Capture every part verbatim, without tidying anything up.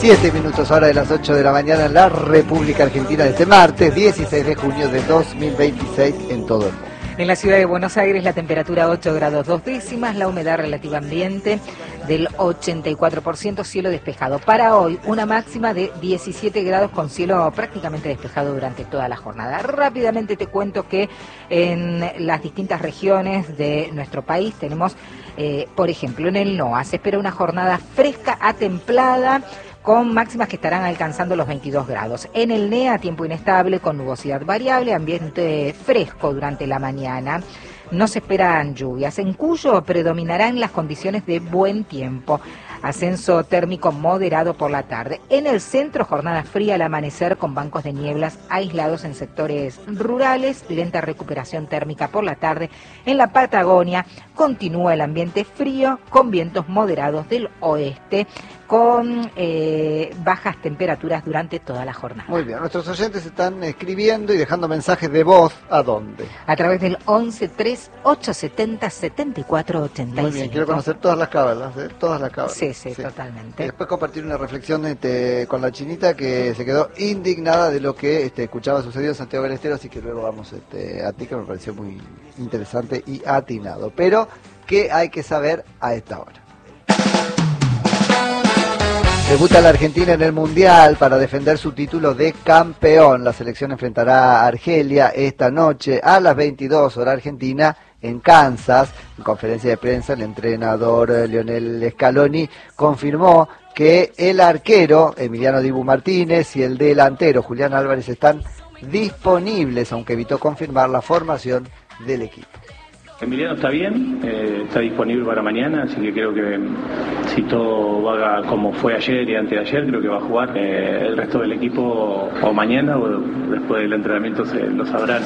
Siete minutos ahora de las ocho de la mañana en la República Argentina de este martes, dieciséis de junio de dos mil veintiséis en todo el mundo. En la ciudad de Buenos Aires la temperatura ocho grados dos décimas, la humedad relativa ambiente del ochenta y cuatro por ciento, cielo despejado. Para hoy una máxima de diecisiete grados con cielo prácticamente despejado durante toda la jornada. Rápidamente te cuento que en las distintas regiones de nuestro país tenemos, eh, por ejemplo, en el N O A se espera una jornada fresca a templada, con máximas que estarán alcanzando los veintidós grados. En el N E A, tiempo inestable, con nubosidad variable, ambiente fresco durante la mañana. No se esperan lluvias. En Cuyo predominarán las condiciones de buen tiempo. Ascenso térmico moderado por la tarde. En el centro, jornada fría al amanecer con bancos de nieblas aislados en sectores rurales. Lenta recuperación térmica por la tarde. En la Patagonia continúa el ambiente frío con vientos moderados del oeste, con eh, bajas temperaturas durante toda la jornada. Muy bien, nuestros oyentes están escribiendo y dejando mensajes de voz. ¿A dónde? A través del once tres ocho setenta setenta y cuatro ochenta y cinco. Muy bien, quiero conocer todas las cábalas, ¿eh? Todas las cábalas. Sí, sí, sí, totalmente. Y después compartir una reflexión este, con la chinita que se quedó indignada de lo que este, escuchaba sucedido en Santiago del Estero, así que luego vamos este, a ti, que me pareció muy interesante y atinado. Pero, ¿qué hay que saber a esta hora? Debuta la Argentina en el Mundial para defender su título de campeón. La selección enfrentará a Argelia esta noche a las veintidós hora argentina en Kansas. En conferencia de prensa, el entrenador Lionel Scaloni confirmó que el arquero Emiliano Dibu Martínez y el delantero Julián Álvarez están disponibles, aunque evitó confirmar la formación del equipo. Emiliano está bien, eh, está disponible para mañana, así que creo que si todo va como fue ayer y antes de ayer, creo que va a jugar. Eh, el resto del equipo o mañana o después del entrenamiento se lo sabrán.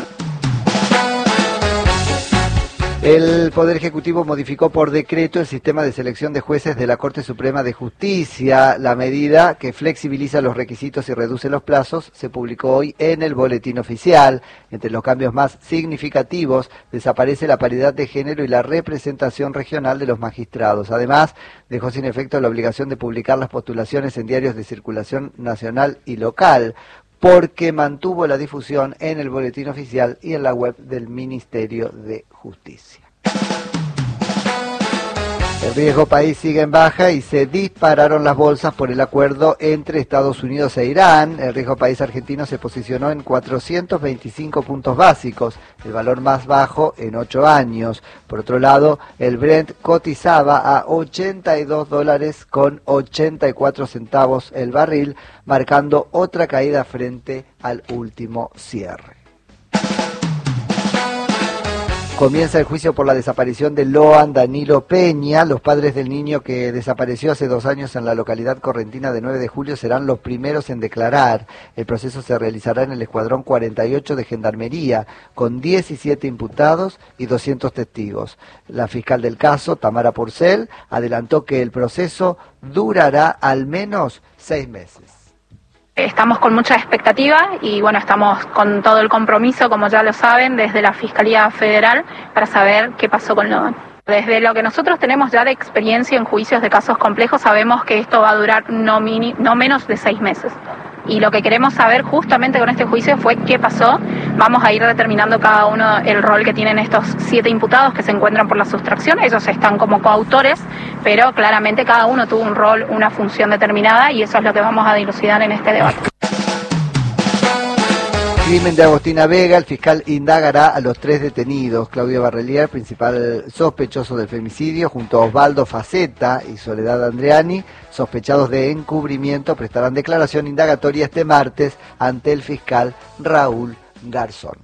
El Poder Ejecutivo modificó por decreto el sistema de selección de jueces de la Corte Suprema de Justicia. La medida, que flexibiliza los requisitos y reduce los plazos, se publicó hoy en el Boletín Oficial. Entre los cambios más significativos, desaparece la paridad de género y la representación regional de los magistrados. Además, dejó sin efecto la obligación de publicar las postulaciones en diarios de circulación nacional y local, porque mantuvo la difusión en el Boletín Oficial y en la web del Ministerio de Justicia. El riesgo país sigue en baja y se dispararon las bolsas por el acuerdo entre Estados Unidos e Irán. El riesgo país argentino se posicionó en cuatrocientos veinticinco puntos básicos, el valor más bajo en ocho años. Por otro lado, el Brent cotizaba a ochenta y dos dólares con ochenta y cuatro centavos el barril, marcando otra caída frente al último cierre. Comienza el juicio por la desaparición de Loan Danilo Peña. Los padres del niño que desapareció hace dos años en la localidad correntina de nueve de julio serán los primeros en declarar. El proceso se realizará en el Escuadrón cuarenta y ocho de Gendarmería, con diecisiete imputados y doscientos testigos. La fiscal del caso, Tamara Porcel, adelantó que el proceso durará al menos seis meses. Estamos con mucha expectativa y bueno, estamos con todo el compromiso, como ya lo saben, desde la Fiscalía Federal para saber qué pasó con Loan. Desde lo que nosotros tenemos ya de experiencia en juicios de casos complejos, sabemos que esto va a durar no, mini, no menos de seis meses. Y lo que queremos saber justamente con este juicio fue qué pasó. Vamos a ir determinando cada uno el rol que tienen estos siete imputados que se encuentran por la sustracción. Ellos están como coautores, pero claramente cada uno tuvo un rol, una función determinada, y eso es lo que vamos a dilucidar en este debate. Crimen de Agostina Vega, el fiscal indagará a los tres detenidos. Claudio Barrelier, principal sospechoso del femicidio, junto a Osvaldo Faceta y Soledad Andreani, sospechados de encubrimiento, prestarán declaración indagatoria este martes ante el fiscal Raúl Garzón.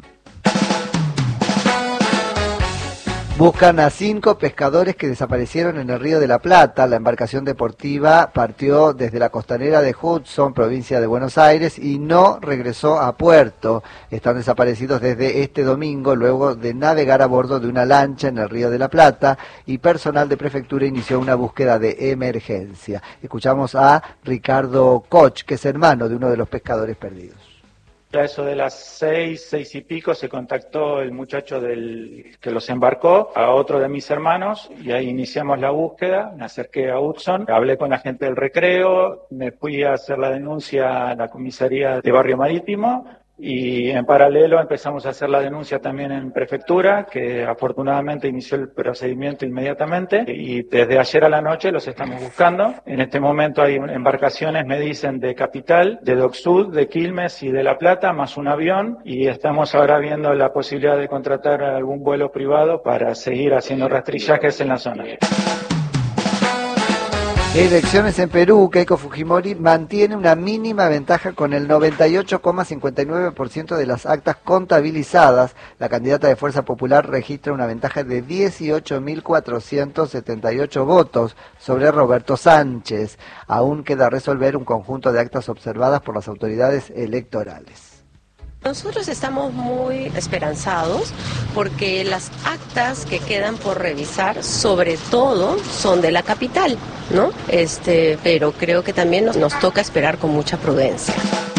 Buscan a cinco pescadores que desaparecieron en el Río de la Plata. La embarcación deportiva partió desde la costanera de Hudson, provincia de Buenos Aires, y no regresó a puerto. Están desaparecidos desde este domingo, luego de navegar a bordo de una lancha en el Río de la Plata, y personal de prefectura inició una búsqueda de emergencia. Escuchamos a Ricardo Koch, que es hermano de uno de los pescadores perdidos. A eso de las seis, seis y pico se contactó el muchacho del que los embarcó a otro de mis hermanos y ahí iniciamos la búsqueda. Me acerqué a Hudson, hablé con la gente del recreo, me fui a hacer la denuncia a la comisaría de Barrio Marítimo y en paralelo empezamos a hacer la denuncia también en prefectura, que afortunadamente inició el procedimiento inmediatamente y desde ayer a la noche los estamos buscando. En este momento hay embarcaciones, me dicen, de Capital, de Dock Sud, de Quilmes y de La Plata, más un avión, y estamos ahora viendo la posibilidad de contratar algún vuelo privado para seguir haciendo rastrillajes en la zona. Elecciones en Perú, Keiko Fujimori mantiene una mínima ventaja con el noventa y ocho coma cincuenta y nueve por ciento de las actas contabilizadas. La candidata de Fuerza Popular registra una ventaja de dieciocho mil cuatrocientos setenta y ocho votos sobre Roberto Sánchez. Aún queda resolver un conjunto de actas observadas por las autoridades electorales. Nosotros estamos muy esperanzados porque las actas que quedan por revisar, sobre todo, son de la capital, ¿no? Este, pero creo que también nos, nos toca esperar con mucha prudencia.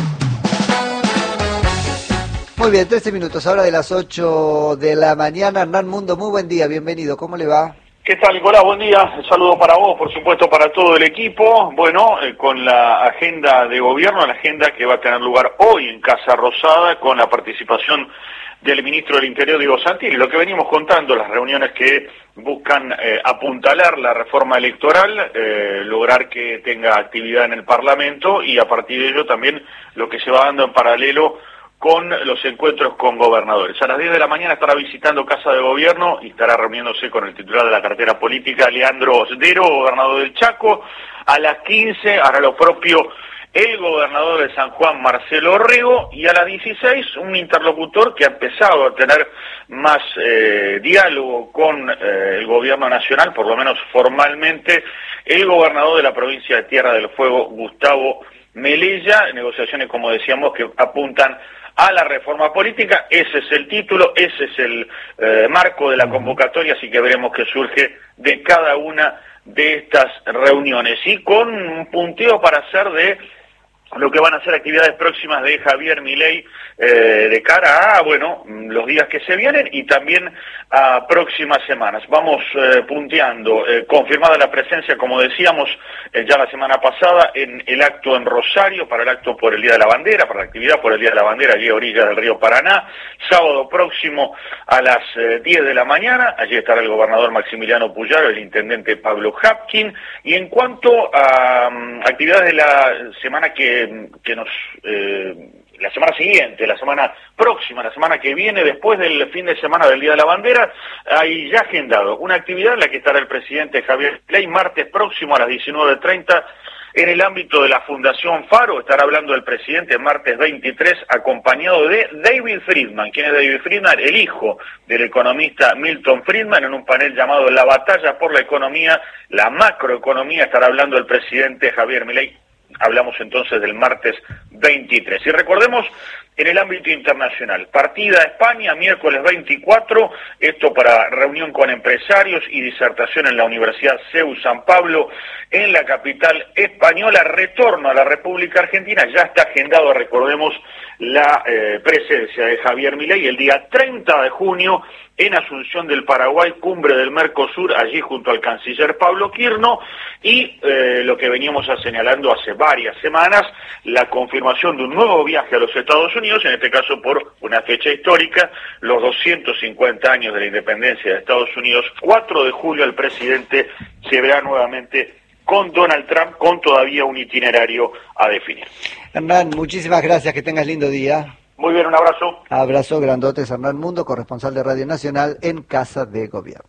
Muy bien, trece minutos, ahora de las ocho de la mañana. Hernán Mundo, muy buen día, bienvenido, ¿cómo le va? ¿Qué tal, Nicolás? Buen día. Un saludo para vos, por supuesto, para todo el equipo. Bueno, eh, con la agenda de gobierno, la agenda que va a tener lugar hoy en Casa Rosada, con la participación del ministro del Interior, Diego Santilli. Lo que venimos contando, las reuniones que buscan eh, apuntalar la reforma electoral, eh, lograr que tenga actividad en el Parlamento y a partir de ello también lo que se va dando en paralelo con los encuentros con gobernadores. A las diez de la mañana estará visitando Casa de Gobierno y estará reuniéndose con el titular de la cartera política, Leandro Osdero, gobernador del Chaco. A las quince hará lo propio el gobernador de San Juan, Marcelo Orrego, y a las dieciséis un interlocutor que ha empezado a tener más eh, diálogo con eh, el gobierno nacional, por lo menos formalmente, el gobernador de la provincia de Tierra del Fuego, Gustavo Melella. Negociaciones, como decíamos, que apuntan a la reforma política. Ese es el título, ese es el eh, marco de la convocatoria, así que veremos qué surge de cada una de estas reuniones. Y con un punteo para hacer de lo que van a ser actividades próximas de Javier Milei eh, de cara a, bueno, los días que se vienen y también a próximas semanas. Vamos eh, punteando, eh, confirmada la presencia, como decíamos eh, ya la semana pasada, en el acto en Rosario, para el acto por el Día de la Bandera, para la actividad por el Día de la Bandera, allí a orillas del río Paraná, sábado próximo a las eh, diez de la mañana, allí estará el gobernador Maximiliano Puyaro, el intendente Pablo Hapkin, y en cuanto a um, actividades de la semana que que nos eh, la semana siguiente, la semana próxima, la semana que viene, después del fin de semana del Día de la Bandera, hay ya agendado una actividad en la que estará el presidente Javier Milei martes próximo a las diecinueve treinta en el ámbito de la Fundación Faro. Estará hablando el presidente martes veintitrés acompañado de David Friedman. ¿Quién es David Friedman? El hijo del economista Milton Friedman, en un panel llamado La Batalla por la Economía, la Macroeconomía. Estará hablando el presidente Javier Milei. Hablamos entonces del martes veintitrés. Y recordemos, en el ámbito internacional, partida a España, miércoles veinticuatro, esto para reunión con empresarios y disertación en la Universidad C E U San Pablo, en la capital española. Retorno a la República Argentina, ya está agendado, recordemos, la eh, presencia de Javier Milei el día treinta de junio en Asunción del Paraguay, cumbre del Mercosur, allí junto al canciller Pablo Quirno, y eh, lo que veníamos a señalando hace varias semanas, la confirmación de un nuevo viaje a los Estados Unidos, en este caso por una fecha histórica, los doscientos cincuenta años de la independencia de Estados Unidos. Cuatro de julio el presidente se verá nuevamente con Donald Trump, con todavía un itinerario a definir. Hernán, muchísimas gracias, que tengas lindo día. Muy bien, un abrazo. Abrazo grandotes, Hernán Mundo, corresponsal de Radio Nacional en Casa de Gobierno.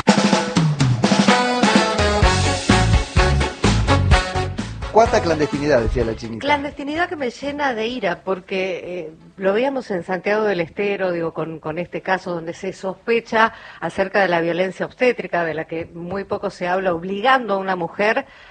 ¿Cuánta clandestinidad, decía la chinita? Clandestinidad que me llena de ira, porque eh, lo veíamos en Santiago del Estero, digo, con, con este caso donde se sospecha acerca de la violencia obstétrica, de la que muy poco se habla, obligando a una mujer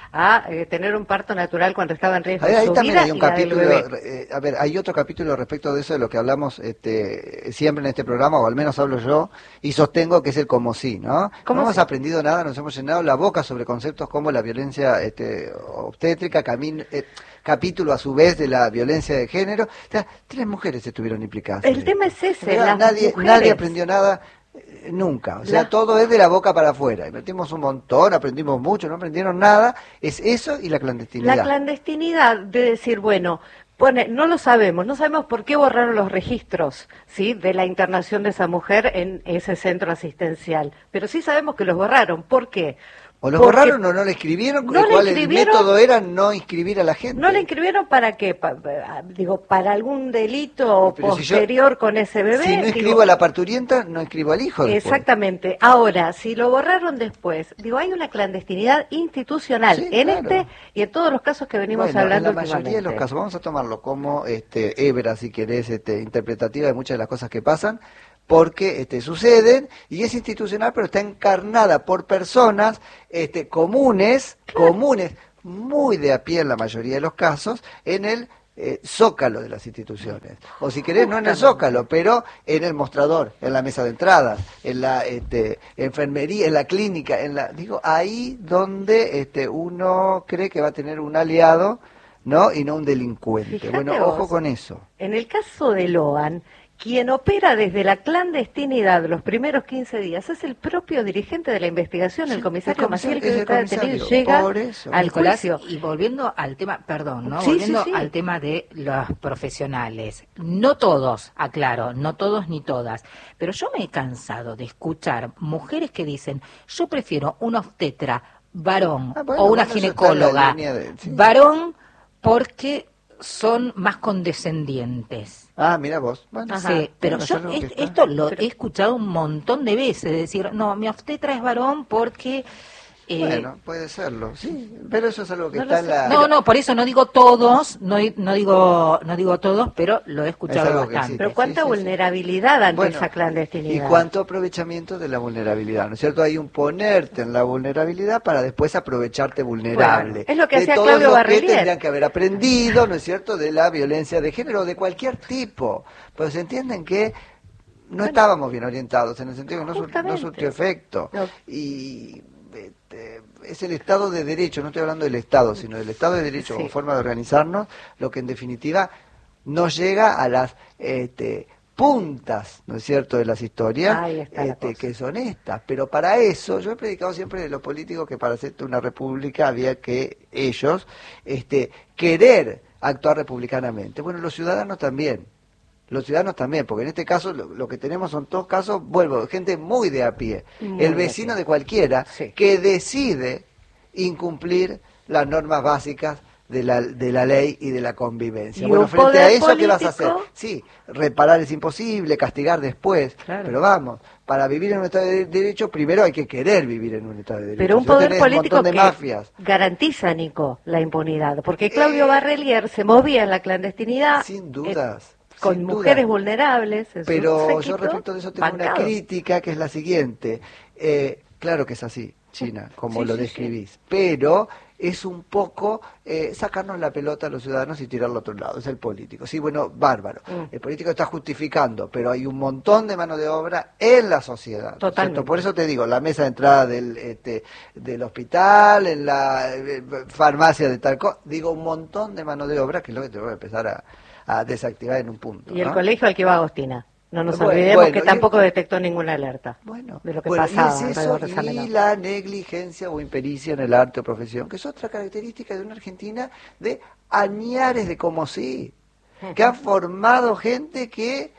a eh, tener un parto natural cuando estaba en riesgo Ahí, de ahí su también vida hay un y la del capítulo, bebé. eh, a ver, hay otro capítulo respecto de eso, de lo que hablamos este, siempre en este programa, o al menos hablo yo, y sostengo que es el como sí, ¿no? No hemos sí? aprendido nada, nos hemos llenado la boca sobre conceptos como la violencia este, obstétrica, camino, eh, capítulo a su vez de la violencia de género. O sea, tres mujeres estuvieron implicadas. El tema es ese, Mira, las nadie, mujeres. nadie aprendió nada. Nunca, o sea, La... todo es de la boca para afuera. Metimos un montón, aprendimos mucho, no aprendieron nada. Es eso y la clandestinidad. La clandestinidad de decir, bueno, pone, no lo sabemos, no sabemos por qué borraron los registros, ¿sí?, de la internación de esa mujer en ese centro asistencial, pero sí sabemos que los borraron. ¿Por qué? O los Porque borraron o no le escribieron, no el le cual escribieron, el método era no inscribir a la gente. ¿No le inscribieron para qué? Pa, pa, digo, ¿para algún delito Pero posterior si yo, con ese bebé? Si no inscribo digo, a la parturienta, no inscribo al hijo. Exactamente. Después. Ahora, si lo borraron después, digo, hay una clandestinidad institucional sí, en claro. este y en todos los casos que venimos bueno, hablando en la mayoría de los casos, vamos a tomarlo como este hebra, si querés, este, interpretativa de muchas de las cosas que pasan, porque este, suceden y es institucional, pero está encarnada por personas este, comunes, claro. comunes, muy de a pie en la mayoría de los casos, en el eh, zócalo de las instituciones. O si querés, no en el zócalo, pero en el mostrador, en la mesa de entradas, en la este, enfermería, en la clínica, en la digo ahí donde este, uno cree que va a tener un aliado, ¿no? Y no un delincuente. Fíjate bueno, vos, ojo con eso. En el caso de Loan, quien opera desde la clandestinidad los primeros quince días es el propio dirigente de la investigación, sí, el comisario Maciel, que está detenido, llega al juicio. Y volviendo al tema, perdón, ¿no? Sí, volviendo sí, sí. al tema de los profesionales. No todos, aclaro, no todos ni todas, pero yo me he cansado de escuchar mujeres que dicen, yo prefiero un obstetra varón ah, bueno, o una bueno, ginecóloga de, sí. varón porque son más condescendientes. Ah, mira vos. Bueno, sí, pero bueno, yo es, esto lo he escuchado un montón de veces, decir, no, mi obstetra es varón porque... Eh, bueno, puede serlo, sí, pero eso es algo que no está en la... No, no, por eso no digo todos, no, no digo no digo todos, pero lo he escuchado bastante. Pero cuánta sí, sí, vulnerabilidad sí. ante bueno, esa clandestinidad. Y cuánto aprovechamiento de la vulnerabilidad, ¿no es cierto? Hay un ponerte en la vulnerabilidad para después aprovecharte vulnerable. Bueno, es lo que de hacía todos Claudio los Barrelier. que tendrían que haber aprendido, ¿no es cierto?, de la violencia de género, de cualquier tipo. Pues entienden que no bueno, estábamos bien orientados, en el sentido que no, sur, no surtió efecto. No. Y... Este, es el Estado de Derecho, no estoy hablando del Estado, sino del Estado de Derecho sí. como forma de organizarnos, lo que en definitiva nos llega a las este, puntas, ¿no es cierto?, de las historias, este, que son estas. Pero para eso, yo he predicado siempre de los políticos que para hacer una república había que ellos este, querer actuar republicanamente. Bueno, los ciudadanos también. Los ciudadanos también, porque en este caso lo, lo que tenemos son todos casos, vuelvo, gente muy de a pie, muy el vecino de, de cualquiera, sí. que decide incumplir las normas básicas de la, de la ley y de la convivencia. Bueno, frente a eso, político? ¿Qué vas a hacer? Sí, reparar es imposible, castigar después, claro. pero vamos, para vivir en un Estado de Derecho, primero hay que querer vivir en un Estado de Derecho. Pero un poder político un que mafias. garantiza, Nico, la impunidad, porque Claudio eh, Barrelier se movía en la clandestinidad. Sin dudas. Eh, con Sin mujeres duda. vulnerables. Pero yo respecto de eso tengo bancado. una crítica que es la siguiente. Eh, claro que es así, China, como sí, lo sí, describís, sí. pero es un poco eh, sacarnos la pelota a los ciudadanos y tirarlo a otro lado, es el político. Sí, bueno, bárbaro. Mm. El político está justificando, pero hay un montón de mano de obra en la sociedad. Totalmente. Por eso te digo, la mesa de entrada del, este, del hospital, en la eh, farmacia de tal cosa, digo, un montón de mano de obra que es lo que tengo que empezar a... a desactivar en un punto. Y el ¿no? colegio al que iba Agostina. No nos bueno, olvidemos bueno, que tampoco y, detectó ninguna alerta bueno, de lo que bueno, pasaba. Y, es eso, y la negligencia o impericia en el arte o profesión, que es otra característica de una Argentina de añares de como sí, que han formado gente que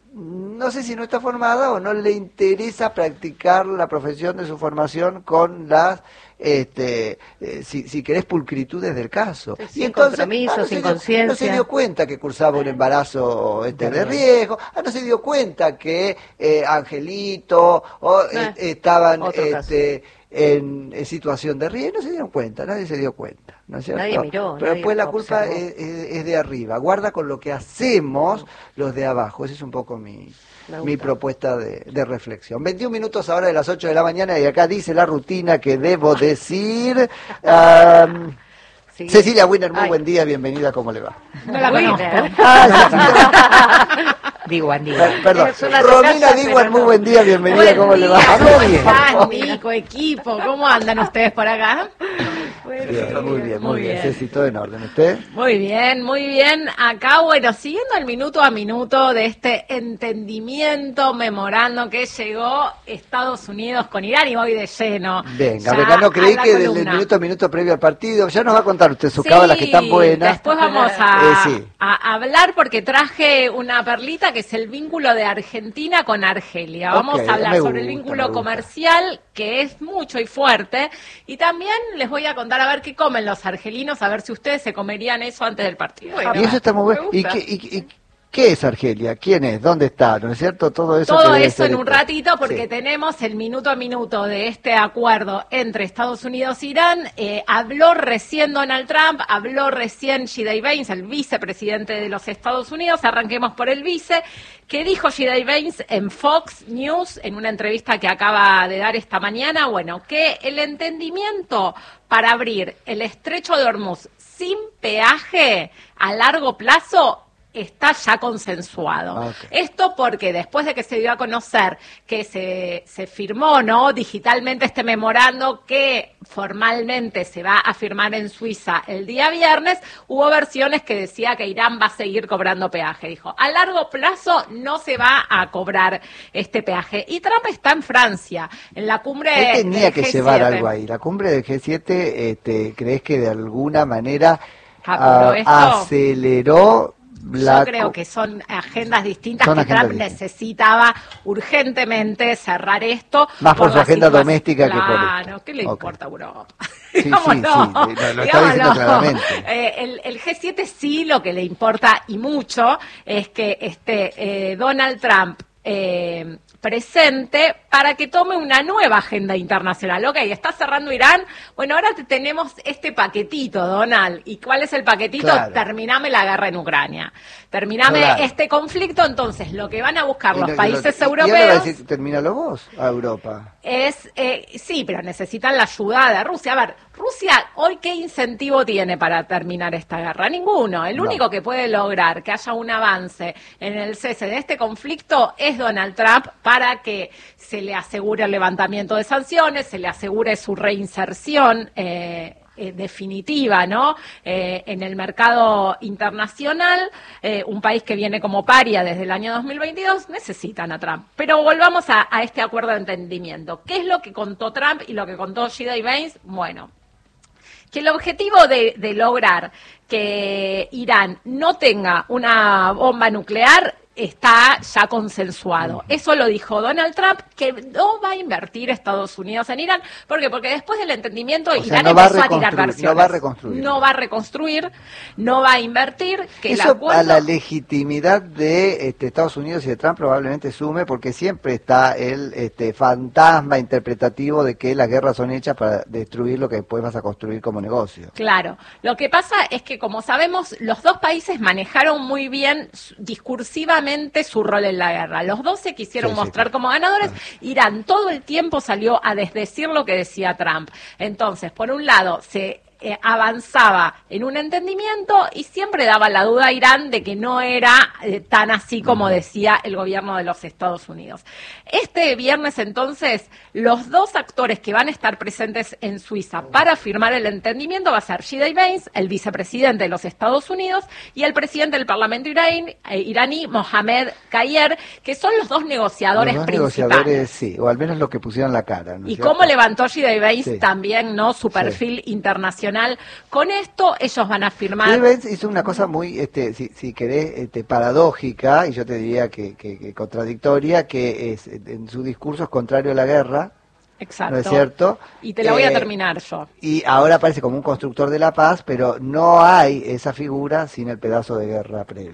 no sé si no está formada o no le interesa practicar la profesión de su formación con las este eh, si, si querés pulcritudes del caso. Sin y entonces, compromiso, ah, no sin conciencia. No se dio cuenta que cursaba un embarazo este, de riesgo, ah, no se dio cuenta que eh, Angelito o, no, eh, estaban este, en, en situación de riesgo, no se dieron cuenta, nadie se dio cuenta. ¿No es cierto? Nadie miró, Pero nadie después la culpa es, es, es, es de arriba. Guarda con lo que hacemos los de abajo. Ese es un poco mi, mi propuesta de, de reflexión. veintiún minutos ahora de las ocho de la mañana y acá dice la rutina que debo decir. Um, sí. Cecilia Wiener, muy Ay. buen día, bienvenida, ¿cómo le va? No la conozco. Ah, Diwan, Diwan. Perdón, Romina Diwan, muy buen día, bienvenida, buen ¿cómo día. le va? ¿Cómo están, Nico, equipo? ¿Cómo andan ustedes por acá? Muy bien, bien, muy bien, muy bien. Ceci, todo en orden. ¿Usted? Muy bien, muy bien. Acá, bueno, siguiendo el minuto a minuto de este entendimiento, memorando que llegó Estados Unidos con Irán y voy de lleno. Venga, acá no creí que del, del minuto a minuto previo al partido, ya nos va a contar usted sus sí, cábalas que están buenas. Después vamos a, eh, sí. a hablar porque traje una perlita que es el vínculo de Argentina con Argelia. Vamos okay, a hablar gusta, sobre el vínculo comercial que es mucho y fuerte y también les voy a contar a ver qué comen los argelinos, a ver si ustedes se comerían eso antes del partido. Bueno, y eso está muy bueno. ¿Y qué, y, y, ¿Qué es Argelia? ¿Quién es? ¿Dónde está? ¿No es cierto? Todo eso. Todo eso en un ratito porque sí. tenemos el minuto a minuto de este acuerdo entre Estados Unidos e Irán. Eh, habló recién Donald Trump, habló recién G. Vance, el vicepresidente de los Estados Unidos. Arranquemos por el vice. ¿Qué dijo G. Vance en Fox News en una entrevista que acaba de dar esta mañana? Bueno, que el entendimiento para abrir el estrecho de Hormuz sin peaje a largo plazo está ya consensuado. Okay. Esto porque después de que se dio a conocer que se, se firmó, ¿no?, digitalmente este memorando que formalmente se va a firmar en Suiza el día viernes, hubo versiones que decía que Irán va a seguir cobrando peaje. Dijo, a largo plazo no se va a cobrar este peaje. Y Trump está en Francia, en la cumbre Él tenía que G siete. Llevar algo ahí. La cumbre del G siete, este, ¿crees que de alguna manera ah, esto... aceleró? La... Yo creo que son agendas distintas son que agendas Trump distintas. necesitaba urgentemente cerrar esto. Más por, por su agenda situación. doméstica claro, que por Claro, ¿qué le okay. importa a Europa? Sí, sí, sí, lo, lo está diciendo claramente. Eh, el, el G siete sí lo que le importa y mucho es que este eh, Donald Trump eh, presente para que tome una nueva agenda internacional. Ok, está cerrando Irán. Bueno, ahora te tenemos este paquetito, Donald. ¿Y cuál es el paquetito? Claro. Terminame la guerra en Ucrania. Terminame claro. este conflicto. Entonces, lo que van a buscar los lo, países lo, europeos... ¿Y ahora va a decir, termínalo vos a Europa? Es, eh, sí, pero necesitan la ayuda de Rusia. A ver, Rusia hoy, ¿qué incentivo tiene para terminar esta guerra? Ninguno. El no. único que puede lograr que haya un avance en el cese de este conflicto es Donald Trump para que se le asegure el levantamiento de sanciones, se le asegure su reinserción eh, eh, definitiva, ¿no? Eh, en el mercado internacional, eh, un país que viene como paria desde el año dos mil veintidós, necesitan a Trump. Pero volvamos a, a este acuerdo de entendimiento. ¿Qué es lo que contó Trump y lo que contó G. Vance? Bueno, que el objetivo de, de lograr que Irán no tenga una bomba nuclear está ya consensuado. Eso lo dijo Donald Trump, que no va a invertir Estados Unidos en Irán. ¿Por qué? Porque después del entendimiento, o Irán sea, no empezó a, a tirar versiones. No va a reconstruir. No va a reconstruir, no va a invertir. Que Eso el acuerdo... a la legitimidad de este, Estados Unidos y de Trump probablemente sume, porque siempre está el este, fantasma interpretativo de que las guerras son hechas para destruir lo que después vas a construir como negocio. Claro. Lo que pasa es que, como sabemos, los dos países manejaron muy bien discursivamente su rol en la guerra. Los dos se quisieron sí, mostrar sí, como ganadores. Sí. Irán todo el tiempo salió a desdecir lo que decía Trump. Entonces, por un lado, se eh, avanzaba en un entendimiento y siempre daba la duda a Irán de que no era eh, tan así como decía el gobierno de los Estados Unidos. Este viernes, entonces, los dos actores que van a estar presentes en Suiza para firmar el entendimiento va a ser G. Vance, el vicepresidente de los Estados Unidos, y el presidente del Parlamento iraní, eh, iraní Mohamed Qayer, que son los dos negociadores los dos principales. Negociadores, sí, o al menos los que pusieron la cara. ¿no y cierto? Cómo levantó G. Vance sí. también, ¿no?, su perfil sí. internacional. Con esto, ellos van a firmar... G. Vance hizo una cosa muy, este, si, si querés, este, paradójica, y yo te diría que, que, que contradictoria, que es, en su discurso es contrario a la guerra. Exacto. ¿No es cierto? Y te la voy eh, a terminar yo. Y ahora aparece como un constructor de la paz, pero no hay esa figura sin el pedazo de guerra previo.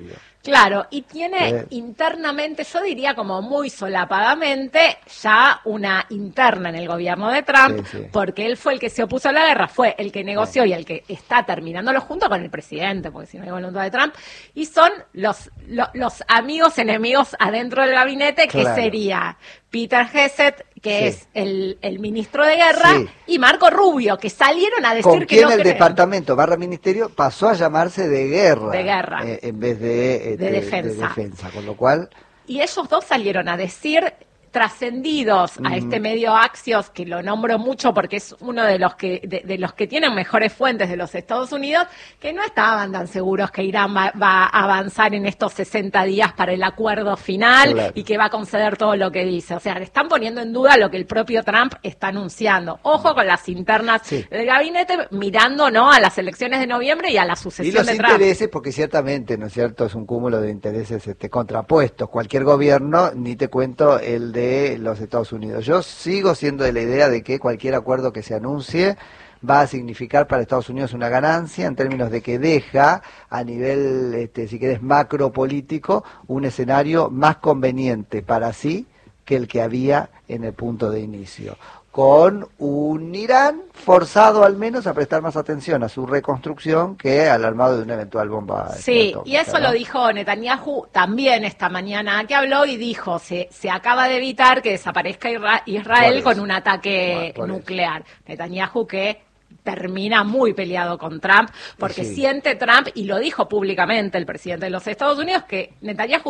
Claro, y tiene Eh. internamente, yo diría como muy solapadamente, ya una interna en el gobierno de Trump, Sí, sí. porque él fue el que se opuso a la guerra, fue el que negoció y el que está terminándolo junto con el presidente, porque si no hay voluntad de Trump, y son los, lo- los amigos enemigos adentro del gabinete, que Claro. sería Peter Hegseth, que Sí. es el, el ministro de guerra, Sí. y Marco Rubio, que salieron a decir ¿Con que quién no el creen. departamento barra ministerio pasó a llamarse de guerra? De guerra. eh, en vez de, eh, De defensa. defensa, con lo cual... Y ellos dos salieron a decir, trascendidos a Mm. este medio Axios, que lo nombro mucho porque es uno de los que de, de los que tienen mejores fuentes de los Estados Unidos, que no estaban tan seguros que Irán va, va a avanzar en estos sesenta días para el acuerdo final Claro. y que va a conceder todo lo que dice. O sea, le están poniendo en duda lo que el propio Trump está anunciando. Ojo con las internas Sí. del gabinete, mirando no a las elecciones de noviembre y a la Y sucesión los de Trump. intereses, porque ciertamente, ¿no es cierto?, es un cúmulo de intereses este, contrapuestos. Cualquier gobierno, ni te cuento el de los Estados Unidos. Yo sigo siendo de la idea de que cualquier acuerdo que se anuncie va a significar para Estados Unidos una ganancia en términos de que deja a nivel, este, si querés, macropolítico, un escenario más conveniente para sí que el que había en el punto de inicio, con un Irán forzado al menos a prestar más atención a su reconstrucción que al armado de una eventual bomba. Sí, atómica, y eso ¿no? lo dijo Netanyahu también esta mañana que habló y dijo, se, se acaba de evitar que desaparezca Isra- Israel Por eso. con un ataque Por- por nuclear. Netanyahu que termina muy peleado con Trump porque Sí. siente Trump, y lo dijo públicamente el presidente de los Estados Unidos, que Netanyahu